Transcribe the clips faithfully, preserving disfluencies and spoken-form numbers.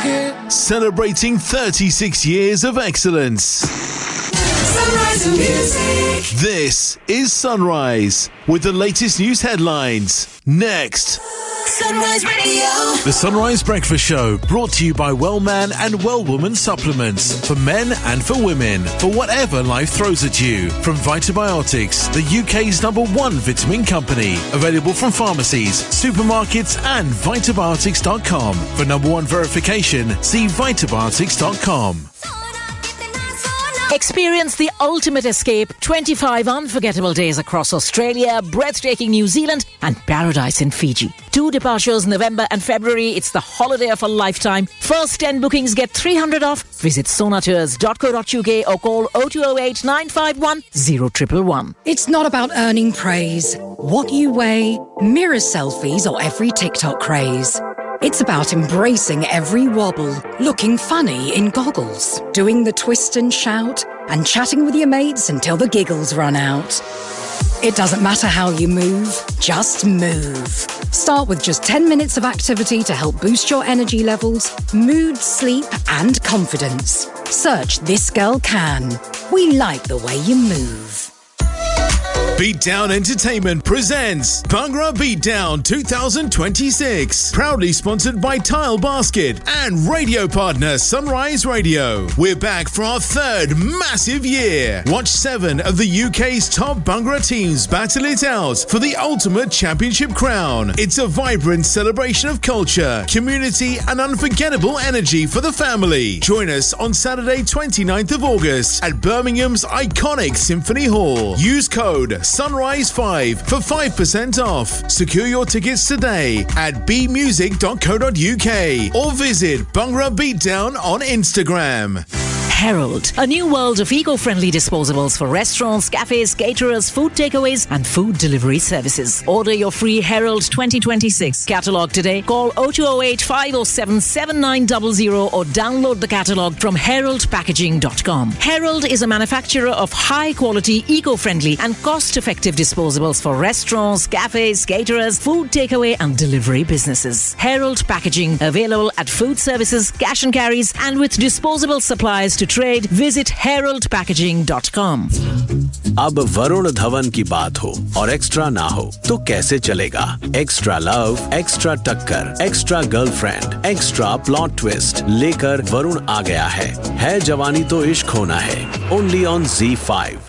Celebrating thirty-six years of excellence. Sunrise Music. This is Sunrise with the latest news headlines. Next. Sunrise Radio. The Sunrise Breakfast Show, brought to you by Wellman and Wellwoman supplements for men and for women, for whatever life throws at you. From Vitabiotics, the U K's number one vitamin company. Available from pharmacies, supermarkets and vitabiotics dot com. For number one verification, see vitabiotics dot com. Experience the ultimate escape. twenty-five unforgettable days across Australia, breathtaking New Zealand and paradise in Fiji. Two departures November and February. It's the holiday of a lifetime. First ten bookings get three hundred off. Visit sonatours dot co dot uk or call oh two oh eight nine five one oh one one one. It's not about earning praise, what you weigh, mirror selfies or every TikTok craze. It's about embracing every wobble, looking funny in goggles, doing the twist and shout, and chatting with your mates until the giggles run out. It doesn't matter how you move, just move. Start with just ten minutes of activity to help boost your energy levels, mood, sleep, and confidence. Search This Girl Can. We like the way you move. Beatdown Entertainment presents Bhangra Beatdown twenty twenty-six. Proudly sponsored by Tile Basket and radio partner Sunrise Radio. We're back for our third massive year. Watch seven of the U K's top Bhangra teams battle it out for the ultimate championship crown. It's a vibrant celebration of culture, community and unforgettable energy for the family. Join us on Saturday twenty-ninth of August at Birmingham's iconic Symphony Hall. Use code Sunrise five for five percent off. Secure your tickets today at b music dot co dot uk or visit Bhangra Beatdown on Instagram. Herald, a new world of eco-friendly disposables for restaurants, cafes, caterers, food takeaways and food delivery services. Order your free Herald twenty twenty-six catalogue today. Call oh two oh eight five oh seven seven nine zero zero or download the catalogue from herald packaging dot com. Herald is a manufacturer of high-quality, eco-friendly and cost-effective disposables for restaurants, cafes, caterers, food takeaway and delivery businesses. Herald Packaging, available at food services, cash and carries and with disposable supplies to trade. Visit herald packaging dot com. अब वरुण धवन की बात हो और extra ना हो तो कैसे चलेगा? एक्स्ट्रा लव, एक्स्ट्रा टक्कर, extra girlfriend, extra plot twist लेकर वरुण आ गया है। है जवानी तो इश्क होना है। Only on Z five.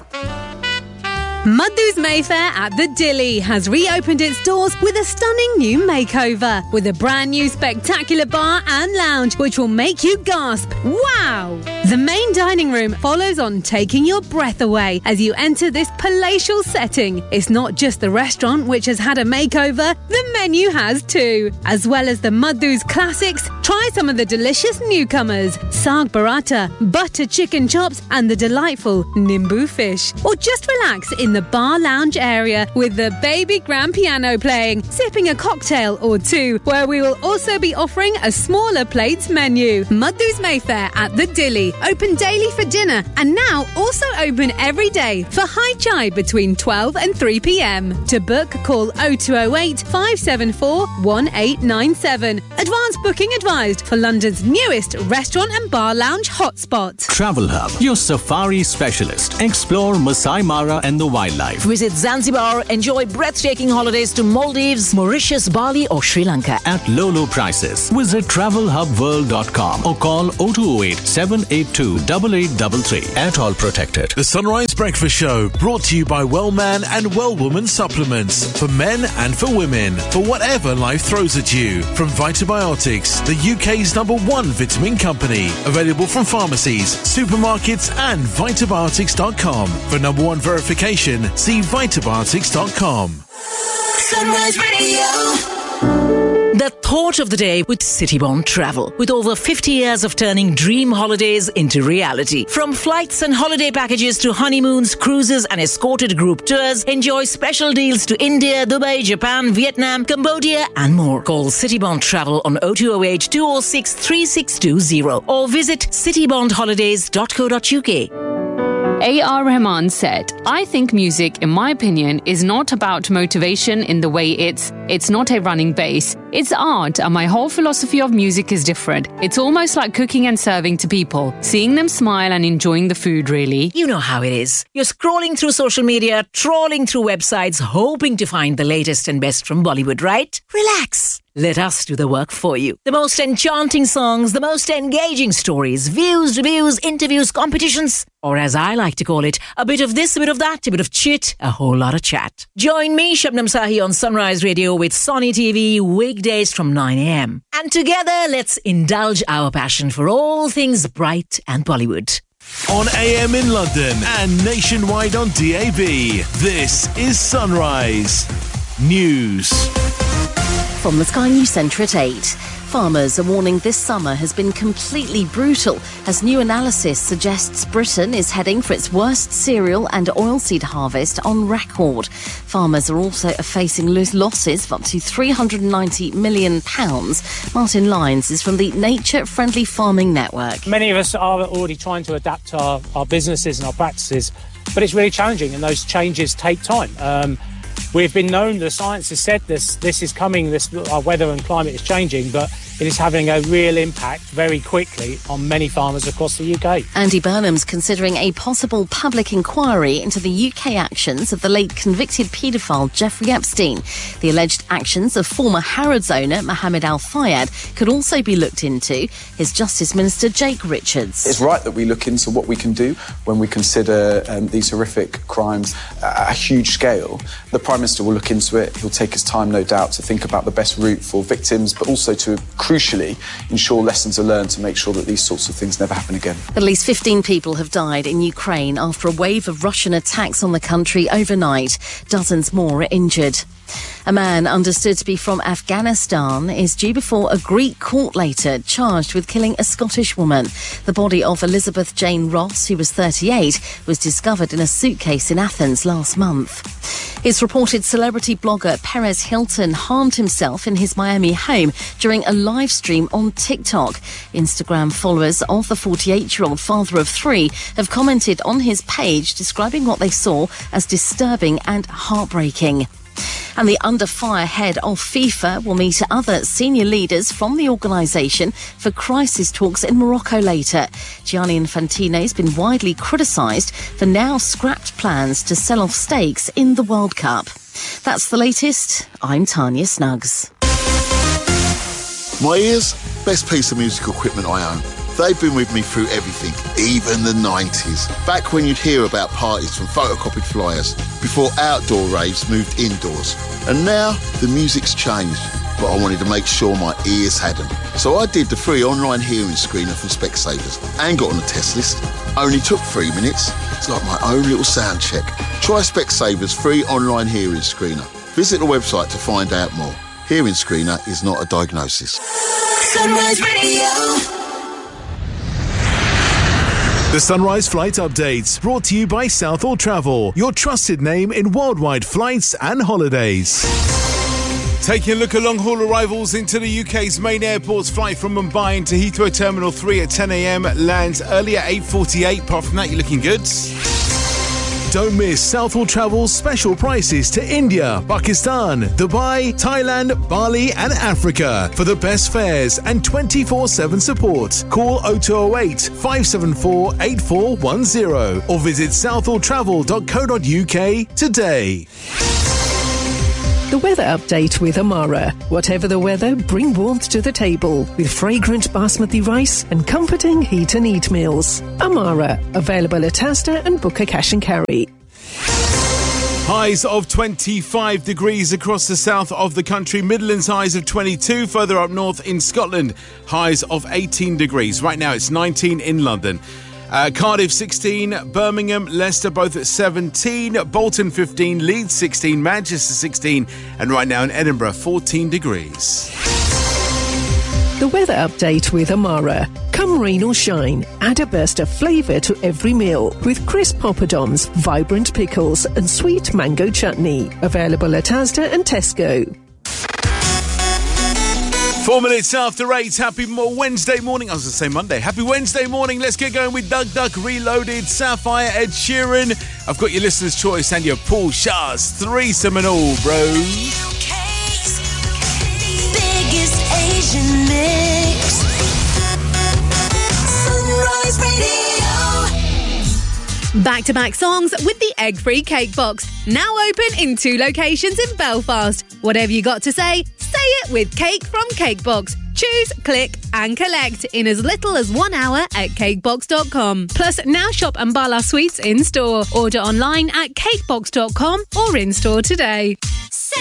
Madhu's Mayfair at the Dilly has reopened its doors with a stunning new makeover, with a brand new spectacular bar and lounge which will make you gasp, wow! The main dining room follows on, taking your breath away as you enter this palatial setting. It's not just the restaurant which has had a makeover, the menu has too. As well as the Madhu's classics, try some of the delicious newcomers, Saag Paratha, butter chicken chops and the delightful Nimbu fish. Or just relax in the bar lounge area with the baby grand piano playing, sipping a cocktail or two, where we will also be offering a smaller plates menu. Madhu's Mayfair at the Dilly, open daily for dinner and now also open every day for high chai between twelve and three p.m. To book, call oh two oh eight five seven four one eight nine seven. Advance booking advised for London's newest restaurant and bar lounge hotspot. Travel Hub, your safari specialist. Explore Masai Mara and the wildlife. Visit Zanzibar, enjoy breathtaking holidays to Maldives, Mauritius, Bali or Sri Lanka at low, low prices. Visit travel hub world dot com or call oh two oh eight seven eight two eight eight three three. At all protected. The Sunrise Breakfast Show, brought to you by Wellman and Wellwoman supplements for men and for women, for whatever life throws at you. From Vitabiotics, the U K's number one vitamin company. Available from pharmacies, supermarkets and vitabiotics dot com. For number one verification, see vitabiotics dot com. Sunrise Radio. The thought of the day with Citybond Travel. With over fifty years of turning dream holidays into reality. From flights and holiday packages to honeymoons, cruises and escorted group tours, enjoy special deals to India, Dubai, Japan, Vietnam, Cambodia and more. Call Citybond Travel on oh two oh eight two oh six three six two oh or visit citybond holidays dot co dot uk. A R Rahman said, I think music, in my opinion, is not about motivation in the way it's it's not a running bass. It's art, and my whole philosophy of music is different. It's almost like cooking and serving to people, seeing them smile and enjoying the food, really. You know how it is. You're scrolling through social media, trawling through websites, hoping to find the latest and best from Bollywood, right? Relax. Let us do the work for you. The most enchanting songs, the most engaging stories, views, reviews, interviews, competitions, or as I like to call it, a bit of this, a bit of that, a bit of chit, a whole lot of chat. Join me, Shabnam Sahi, on Sunrise Radio with Sony T V weekdays from nine a.m. And together, let's indulge our passion for all things bright and Bollywood. On A M in London and nationwide on D A B, this is Sunrise News. From the Sky News Centre at eight. Farmers are warning this summer has been completely brutal as new analysis suggests Britain is heading for its worst cereal and oilseed harvest on record. Farmers are also facing losses of up to three hundred ninety million pounds. Martin Lyons is from the Nature Friendly Farming Network. Many of us are already trying to adapt our, our businesses and our practices, but it's really challenging and those changes take time. Um, We've been known, the science has said this, this is coming, this, our weather and climate is changing, but it is having a real impact very quickly on many farmers across the U K. Andy Burnham's considering a possible public inquiry into the U K actions of the late convicted paedophile Jeffrey Epstein. The alleged actions of former Harrods owner Mohammed Al Fayed could also be looked into. His Justice Minister Jake Richards. It's right that we look into what we can do when we consider um, these horrific crimes at a huge scale. The Prime Minister will look into it. He'll take his time, no doubt, to think about the best route for victims, but also to crucially ensure lessons are learned to make sure that these sorts of things never happen again. At least fifteen people have died in Ukraine after a wave of Russian attacks on the country overnight. Dozens more are injured. A man understood to be from Afghanistan is due before a Greek court later, charged with killing a Scottish woman. The body of Elizabeth Jane Ross, who was thirty-eight, was discovered in a suitcase in Athens last month. It's reported celebrity blogger Perez Hilton harmed himself in his Miami home during a live stream on TikTok. Instagram followers of the forty-eight-year-old father of three have commented on his page describing what they saw as disturbing and heartbreaking. And the under-fire head of FIFA will meet other senior leaders from the organisation for crisis talks in Morocco later. Gianni Infantino has been widely criticised for now scrapped plans to sell off stakes in the World Cup. That's the latest. I'm Tanya Snuggs. My ears, best piece of musical equipment I own. They've been with me through everything, even the nineties. Back when you'd hear about parties from photocopied flyers, before outdoor raves moved indoors. And now, the music's changed, but I wanted to make sure my ears hadn't. So I did the free online hearing screener from Specsavers and got on the test list. Only took three minutes. It's like my own little sound check. Try Specsavers free online hearing screener. Visit the website to find out more. Hearing screener is not a diagnosis. Sunrise Radio. The Sunrise Flight Updates, brought to you by Southall Travel, your trusted name in worldwide flights and holidays. Taking a look at long-haul arrivals into the U K's main airports. Flight from Mumbai into Heathrow Terminal three at ten a.m. lands early at eight forty-eight. Apart from that, you're looking good. Don't miss Southall Travel's special prices to India, Pakistan, Dubai, Thailand, Bali and Africa for the best fares and twenty-four seven support. Call oh two oh eight, five seven four, eight four one oh or visit southall travel dot co dot uk today. The weather update with Amara. Whatever the weather, bring warmth to the table with fragrant basmati rice and comforting heat and eat meals. Amara, available at Asda and Booker Cash and Carry. Highs of twenty-five degrees across the south of the country. Midlands highs of twenty-two. Further up north in Scotland, highs of eighteen degrees. Right now it's nineteen in London. Uh, Cardiff sixteen, Birmingham, Leicester both at seventeen, Bolton fifteen, Leeds sixteen, Manchester sixteen, and right now in Edinburgh fourteen degrees. The weather update with Amara. Come rain or shine, add a burst of flavour to every meal with crisp poppadoms, vibrant pickles and sweet mango chutney. Available at Asda and Tesco. Four minutes after eight. Happy Wednesday morning. I was going to say Monday. Happy Wednesday morning. Let's get going with Doug Duck Reloaded, Sapphire, Ed Sheeran. I've got your listener's choice and your Paul Shah's threesome and all, bro. UK's biggest Asian mix. Sunrise Radio. Back-to-back songs with the egg-free cake box. Now open in two locations in Belfast. Whatever you got to say, say it with Cake from Cakebox. Choose, click and collect in as little as one hour at cakebox dot com. Plus, now shop Ambala Sweets in-store. Order online at cakebox dot com or in-store today.